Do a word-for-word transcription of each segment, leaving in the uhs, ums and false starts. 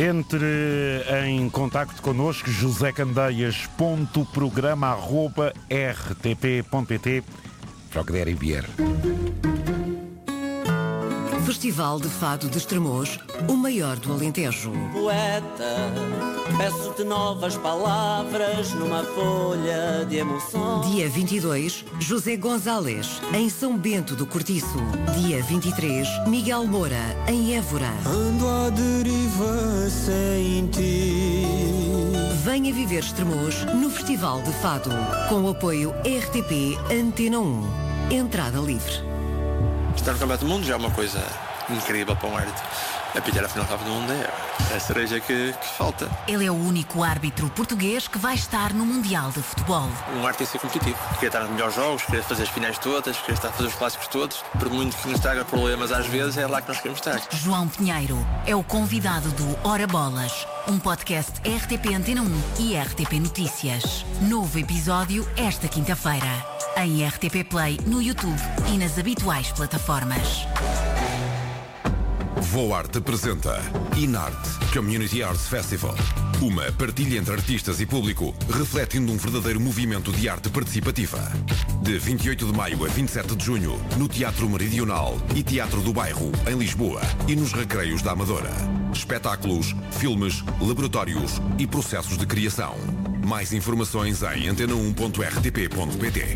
Entre em contacto connosco, josé candeias ponto programa arroba r t p ponto p t, para o que der e vier. Festival de Fado de Estremoz, o maior do Alentejo. Poeta, peço-te novas palavras numa folha de emoção. Dia vinte e dois, José Gonzalez, em São Bento do Cortiço. Dia vinte e três, Miguel Moura, em Évora. Ando à deriva sem ti. Venha viver Estremoz no Festival de Fado, com o apoio R T P Antena um. Entrada livre. Estar no Campeonato do Mundo já é uma coisa incrível para um árbitro. Apitar a final do Campeonato do Mundo é a cereja que, que falta. Ele é o único árbitro português que vai estar no Mundial de Futebol. Um árbitro tem que ser competitivo. Queria estar nos melhores jogos, queria fazer as finais todas, queria estar a fazer os clássicos todos. Por muito que nos traga problemas às vezes, é lá que nós queremos estar. João Pinheiro é o convidado do Ora Bolas, um podcast R T P Antena um e R T P Notícias. Novo episódio esta quinta-feira. Em R T P Play, no YouTube e nas habituais plataformas. Voarte apresenta Inarte Community Arts Festival. Uma partilha entre artistas e público, refletindo um verdadeiro movimento de arte participativa. De vinte e oito de maio a vinte e sete de junho, no Teatro Meridional e Teatro do Bairro, em Lisboa, e nos Recreios da Amadora. Espetáculos, filmes, laboratórios e processos de criação. Mais informações em antena um ponto r t p ponto p t.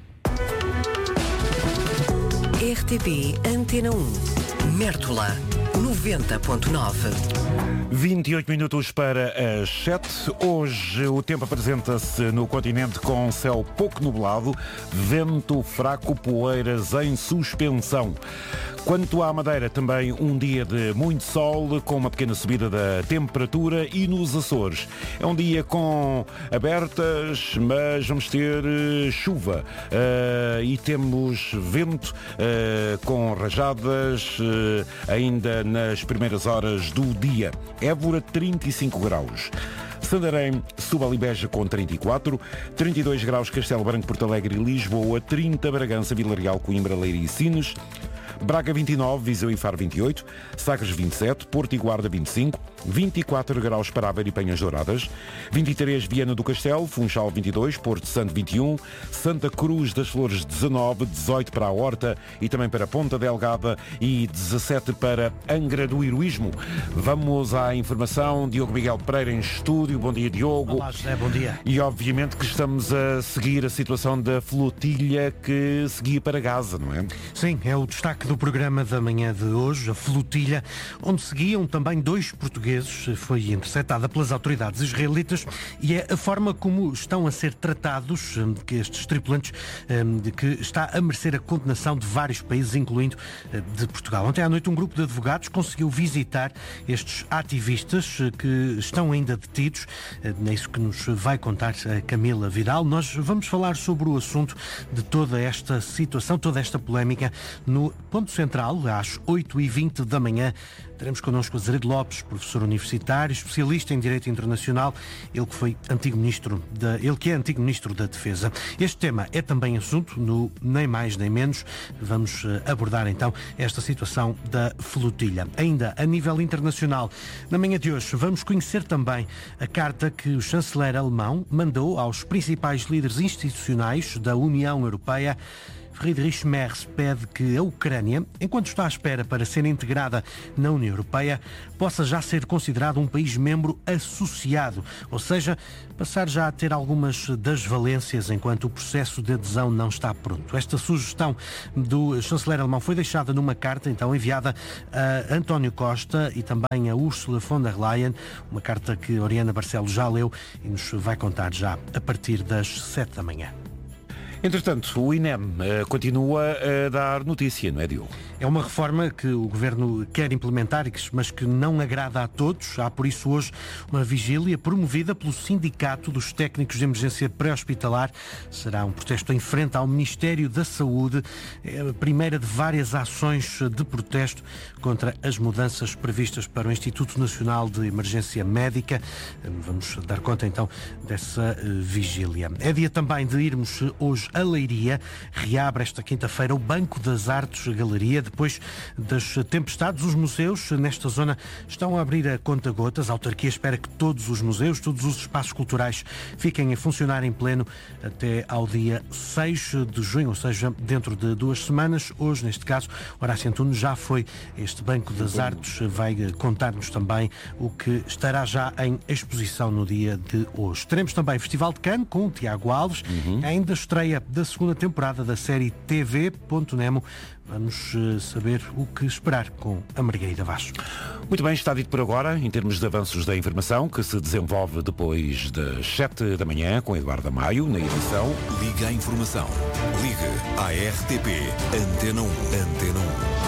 R T P Antena um. Mértola, noventa ponto nove. vinte e oito minutos para as sete. Hoje o tempo apresenta-se no continente com céu pouco nublado, vento fraco, poeiras em suspensão. Quanto à Madeira, também um dia de muito sol, com uma pequena subida da temperatura, e nos Açores é um dia com abertas, mas vamos ter uh, chuva uh, e temos vento uh, com rajadas uh, ainda nas primeiras horas do dia. Évora, trinta e cinco graus. Santarém, Setúbal e Beja com trinta e quatro, trinta e dois graus Castelo Branco, Porto Alegre e Lisboa, trinta Bragança, Vila Real, Coimbra, Leiria e Sines, Braga vinte e nove, Viseu e Faro vinte e oito, Sagres vinte e sete, Porto e Guarda vinte e cinco, vinte e quatro graus para Aveiro e Penhas Douradas, vinte e três Viana do Castelo, Funchal vinte e dois, Porto Santo vinte e um, Santa Cruz das Flores dezanove, dezoito para a Horta e também para Ponta Delgada e dezassete para Angra do Heroísmo. Vamos à informação. Diogo Miguel Pereira em estúdio. Bom dia, Diogo. Olá, José, bom dia. E obviamente que estamos a seguir a situação da flotilha que seguia para Gaza, não é? Sim, é o destaque do programa da manhã de hoje, a flotilha, onde seguiam também dois portugueses, foi interceptada pelas autoridades israelitas, e é a forma como estão a ser tratados que estes tripulantes, de que está a merecer a condenação de vários países, incluindo de Portugal. Ontem à noite um grupo de advogados conseguiu visitar estes ativistas que estão ainda detidos. É isso que nos vai contar a Camila Vidal. Nós vamos falar sobre o assunto de toda esta situação, toda esta polémica, no Ponto Central, às oito e vinte da manhã. Teremos connosco Azeredo Lopes, professor universitário, especialista em Direito Internacional, ele que foi antigo ministro da, ele que é antigo ministro da Defesa. Este tema é também assunto no Nem Mais Nem Menos. Vamos abordar então esta situação da flotilha. Ainda a nível internacional, na manhã de hoje vamos conhecer também a carta que o chanceler alemão mandou aos principais líderes institucionais da União Europeia. Friedrich Merz pede que a Ucrânia, enquanto está à espera para ser integrada na União Europeia, possa já ser considerado um país membro associado, ou seja, passar já a ter algumas das valências enquanto o processo de adesão não está pronto. Esta sugestão do chanceler alemão foi deixada numa carta, então, enviada a António Costa e também a Ursula von der Leyen, uma carta que Oriana Barcelos já leu e nos vai contar já a partir das sete da manhã. Entretanto, o I N E M uh, continua a dar notícia, não é, Diogo? É uma reforma que o Governo quer implementar, mas que não agrada a todos. Há, por isso, hoje uma vigília promovida pelo Sindicato dos Técnicos de Emergência Pré-Hospitalar. Será um protesto em frente ao Ministério da Saúde. É a primeira de várias ações de protesto contra as mudanças previstas para o Instituto Nacional de Emergência Médica. Vamos dar conta, então, dessa vigília. É dia também de irmos hoje a Leiria. Reabre esta quinta-feira o Banco das Artes Galeria. Depois das tempestades, os museus nesta zona estão a abrir a conta-gotas. A autarquia espera que todos os museus, todos os espaços culturais fiquem a funcionar em pleno até ao dia seis de junho, ou seja, dentro de duas semanas. Hoje, neste caso, Horácio Antunes já foi este Banco das Artes, vai contar-nos também o que estará já em exposição no dia de hoje. Teremos também Festival de Cannes com o Tiago Alves, uhum. ainda estreia da segunda temporada da série T V Ponto Nemo. Vamos uh, saber o que esperar com a Margarida Vaz. Muito bem, está dito por agora, em termos de avanços da informação, que se desenvolve depois das sete da manhã, com Eduardo Amaio, na edição. Liga a informação. Liga à R T P Antena um. Antena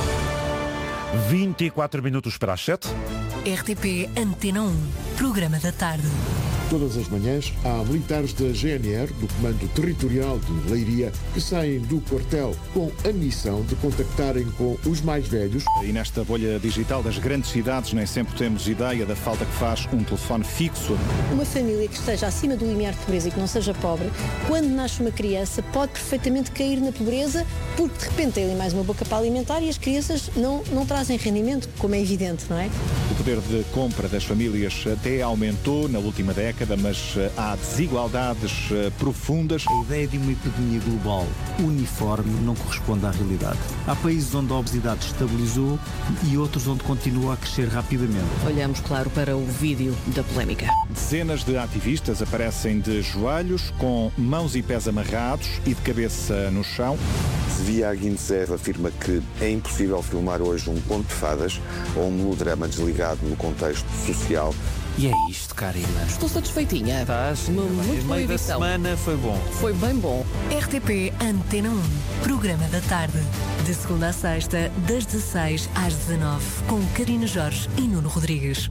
um. vinte e quatro minutos para as sete. R T P Antena um, programa da tarde. Todas as manhãs há militares da G N R, do Comando Territorial de Leiria, que saem do quartel com a missão de contactarem com os mais velhos. E nesta bolha digital das grandes cidades nem sempre temos ideia da falta que faz um telefone fixo. Uma família que esteja acima do limiar de pobreza e que não seja pobre, quando nasce uma criança pode perfeitamente cair na pobreza porque de repente tem ali mais uma boca para alimentar e as crianças não, não trazem rendimento, como é evidente, não é? O poder de compra das famílias até aumentou na última década, mas há desigualdades profundas. A ideia de uma epidemia global uniforme não corresponde à realidade. Há países onde a obesidade estabilizou e outros onde continua a crescer rapidamente. Olhamos, claro, para o vídeo da polémica. Dezenas de ativistas aparecem de joelhos, com mãos e pés amarrados e de cabeça no chão. Sevilla Aguinzer afirma que é impossível filmar hoje um conto de fadas ou um melodrama desligado no contexto social. E é isto, Karina. Estou satisfeitinha. Estás? Uma muito boa meio da edição. semana foi bom. Foi bem bom. R T P Antena um, programa da tarde. De segunda a sexta, das dezesseis às dezanove, com Karina Jorge e Nuno Rodrigues.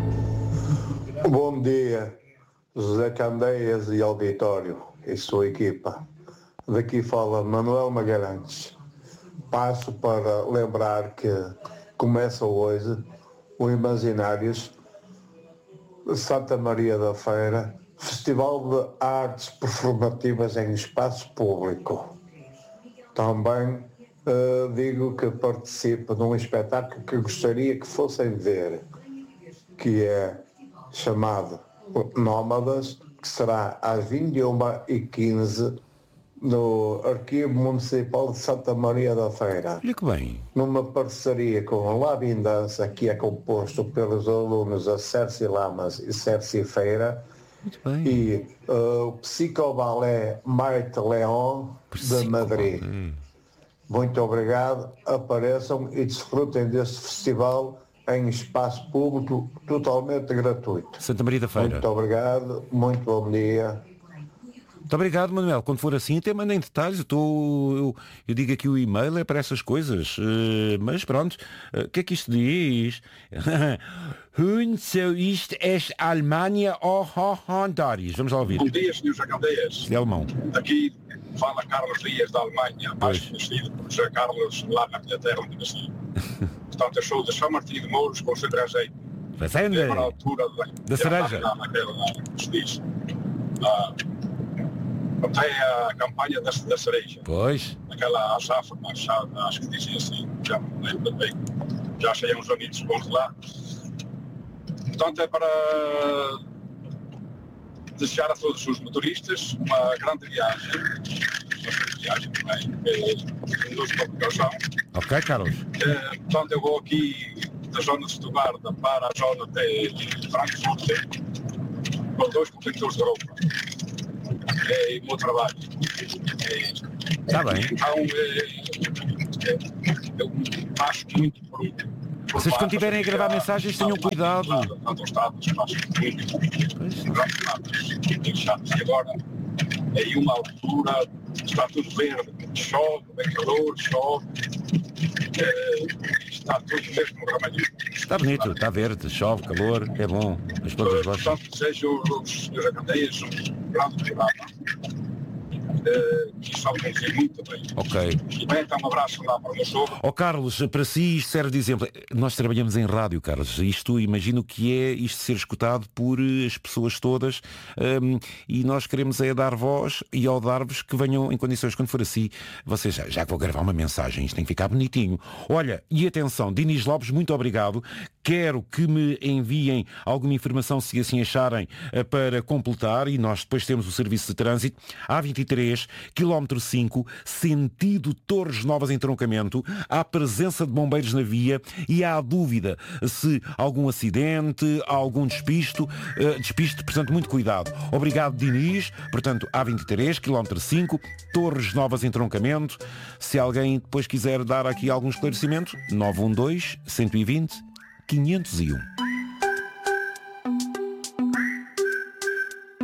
Bom dia, José Candeias e auditório e sua equipa. Daqui fala Manuel Magalhães. Passo para lembrar que começa hoje o Imaginários Santa Maria da Feira, Festival de Artes Performativas em Espaço Público. Também uh, digo que participo de um espetáculo que gostaria que fossem ver, que é chamado Nómadas, que será às vinte e uma e quinze no Arquivo Municipal de Santa Maria da Feira. Olha que bem. Numa parceria com a Labindança, que é composto pelos alunos a Cerci Lamas e Cerci Feira. Muito bem. E uh, o Psicobalé Maite León de Madrid. Muito obrigado. Apareçam e desfrutem deste festival em espaço público totalmente gratuito. Santa Maria da Feira. Muito obrigado. Muito bom dia. Muito obrigado, Manuel. Quando for assim, até mandem detalhes. Eu, tô, eu, eu digo aqui o e-mail é para essas coisas. Uh, mas pronto, o uh, que é que isto diz? Hun so ist es Alemanha ou Honduras. Vamos lá ouvir. Bom dia, senhor José Candeias. É alemão. Aqui fala Carlos Dias da Alemanha, mais conhecido por José Carlos, lá na minha terra onde nasci. Portanto, eu sou de São Martinho de Mouros, com o centro azeite. Fazenda. É para a altura da, da cereja. Naquela, que se diz. Ah, até a campanha da, da cereja. Pois. Aquela achafa, acho que dizia assim, já não lembro bem. Já achei uns anitos bons lá. Portanto, é para desejar a todos os motoristas uma grande viagem. Uma viagem também, que induz para a população. Ok, Carlos. É, portanto, eu vou aqui da zona de Stuttgart para a zona de Frankfurt com dois contentores de roupa. É o meu trabalho. Está bem. Então, é, é, eu passo muito por um. Vocês quando estiverem a gravar mensagens tenham cuidado. Tanto estado de espaço público, e agora é aí uma altura, está tudo verde, chove, vem calor, chove, é, está tudo mesmo vermelho. Está bonito, está verde, chove, calor, é bom, as plantas gostam. Portanto, desejo aos senhores Candeias um grande programa uh, que isto vai conduzir muito bem. Ok. E bem, então um abraço lá para o meu sogro. Ó Carlos, para si isto serve de exemplo. Nós trabalhamos em rádio, Carlos. Isto, imagino que é isto ser escutado por as pessoas todas, um, e nós queremos é dar voz, e ao dar-vos que venham em condições, quando for assim, vocês, já, já que vou gravar uma mensagem, isto tem que ficar bonitinho. Olha, e atenção, Dinis Lopes, muito obrigado. Quero que me enviem alguma informação, se assim acharem, para completar, e nós depois temos o serviço de trânsito. A vinte e três, quilómetro cinco, sentido Torres Novas, entroncamento. Há presença de bombeiros na via e há dúvida se algum acidente, algum despisto, uh, despiste, portanto, muito cuidado. Obrigado, Dinis. Portanto, A vinte e três, quilómetro cinco, Torres Novas, entroncamento. Se alguém depois quiser dar aqui algum esclarecimento, nove um dois, cento e vinte, quinhentos e um.